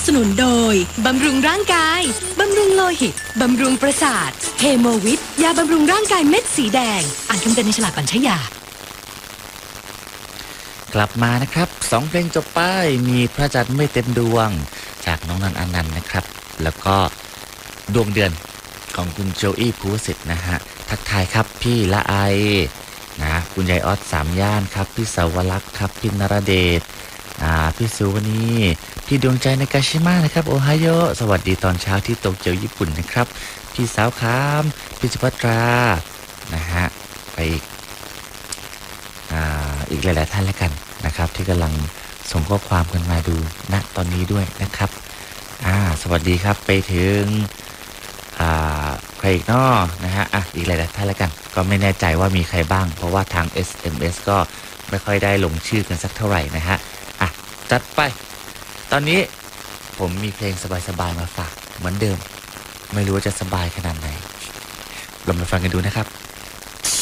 สนุนโดยบำรุงร่างกายบำรุงโลหิตบำรุงประสาทเฮโมวิทยาบำรุงร่างกายเม็ดสีแดงอ่านคำเตือนในฉลากก่อนใช้ยากลับมานะครับ2เพลงจบไปมีพระจันทร์ไม่เต็มดวงจากน้องนันอนันต์นะครับแล้วก็ดวงเดือนของคุณโจอี้ภูวสิทธิ์นะฮะทักทายครับพี่ละไอนะคุณยายออสสามย่านครับพี่สาวลักษณ์ครับพี่นรเดชพี่สุวรรณีพี่ดวงใจในกาชิมะนะครับโอไฮโอสวัสดีตอนเช้าที่โตเกียวญี่ปุ่นนะครับพี่สาวคามพี่สุภัตรานะฮะไปอีกหลายๆท่านแล้วกันนะครับที่กำลังส่งข้อความกันมาดูณตอนนี้ด้วยนะครับสวัสดีครับไปถึงใครอีกน้อนะฮะอีกหลายๆท่านแล้วกันก็ไม่แน่ใจว่ามีใครบ้างเพราะว่าทาง SMS ก็ไม่ค่อยได้ลงชื่อกันสักเท่าไหร่นะฮะจัดไปตอนนี้ผมมีเพลงสบายๆมาฝากเหมือนเดิมไม่รู้ว่าจะสบายขนาดไหนลองมาฟังกันดูนะครับ